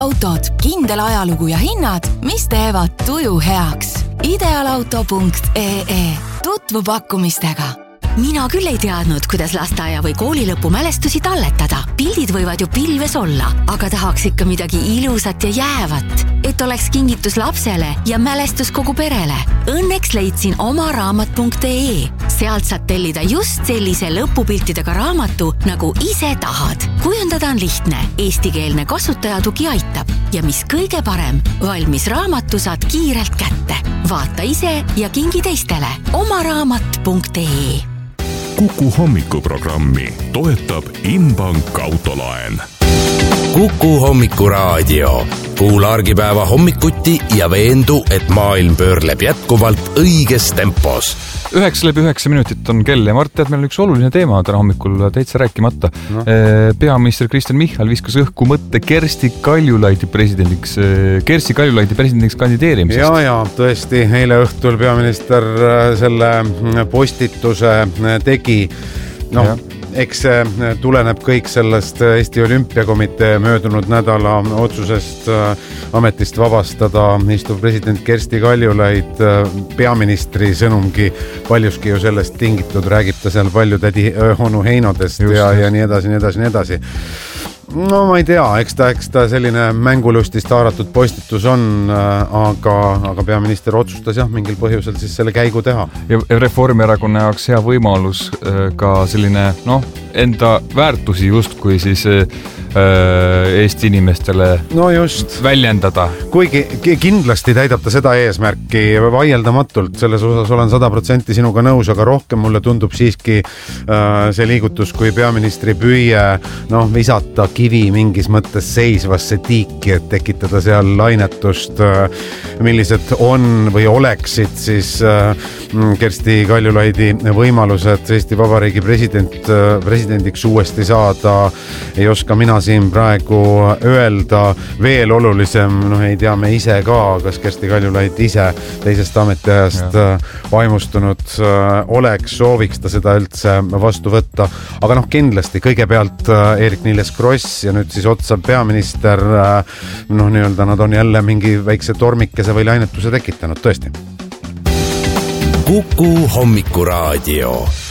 Autod, kindel ajalugu ja hinnad, mis teevad tuju heaks. Idealauto.ee. Tutvu pakkumistega. Mina küll ei teadnud, kuidas lasteaia või kooli lõpumälestusi talletada. Pildid võivad ju pilves olla, aga tahaks ikka midagi ilusat ja jäävat, et oleks kingitus lapsele ja mälestus kogu perele. Õnneks leidsin omaraamat.ee. Sealt saad tellida just sellise lõpupiltidega raamatu, nagu ise tahad. Kujundada on lihtne, eestikeelne kasutajatugi aitab ja mis kõige parem, valmis raamatu saad kiirelt kätte. Vaata ise ja kingi teistele. omaraamat.ee. Kuku hommikuprogrammi toetab Inbank autolaen. Kuku hommikuraadio. Kuula argipäeva hommikuti ja veendu, et maailm pöörleb jätkuvalt õiges tempos. 9:09 minutit on kell ja Mart, tead, meil on üks oluline teema täna hommikul täitsa rääkimata. No. Peaminister Kristen Michal viskas õhku mõtte Kersti Kaljulaidi presidendiks kandideerimisest. Ja, tõesti, eile õhtul peaminister selle postituse tegi. Eks tuleneb kõik sellest Eesti Olümpiakomitee möödunud nädala otsusest ametist vabastada istuv president Kersti Kaljulaid. Peaministri sõnumgi paljuski ju sellest tingitud, räägib ta seal palju tädi onu heinodest ja nii edasi. No ma ei tea, eks ta selline mängulustist haaratud postitus on, aga peaminister otsustas mingil põhjusel siis selle käigu teha. Ja Reformierakonna jaoks hea võimalus ka selline, enda väärtusi justkui siis Eesti inimestele väljendada. Kuigi kindlasti täidab ta seda eesmärki vaieldamatult, selles osas olen 100% sinuga nõus, aga rohkem mulle tundub siiski see liigutus, kui peaministri püüe visata kivi mingis mõttes seisvasse tiiki, et tekitada seal lainetust, millised on või oleksid siis Kersti Kaljulaidi võimalused Eesti Vabariigi presidendiks uuesti saada, ei oska mina siin praegu öelda. Veel olulisem, ei tea me ise ka, kas Kersti Kaljulaid ise teisest ametiajast vaimustunud oleks, sooviks ta seda üldse vastu võtta. Aga kindlasti kõigepealt Eerik-Niiles Kross ja nüüd siis otsa peaminister, nad on jälle mingi väikse tormikese või lainetuse tekitanud, tõesti. Kuku hommikuraadio.